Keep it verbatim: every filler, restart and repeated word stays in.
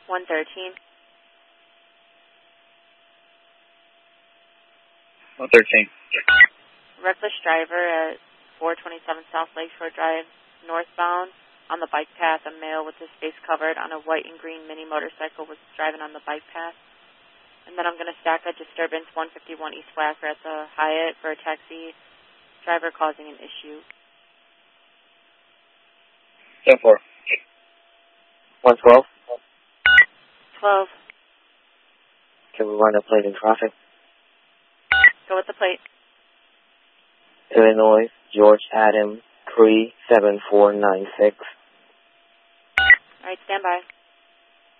one thirteen. one thirteen. Reckless driver at four twenty-seven South Lakeshore Drive, northbound. On the bike path, a male with his face covered on a white and green mini motorcycle was driving on the bike path. And then I'm going to stack a disturbance one fifty-one East Wacker at the Hyatt for a taxi driver causing an issue. ten four. one twelve. twelve. Can we run a plate in traffic? Go with the plate. Illinois, George Adam, three seven four nine six. All right, stand by.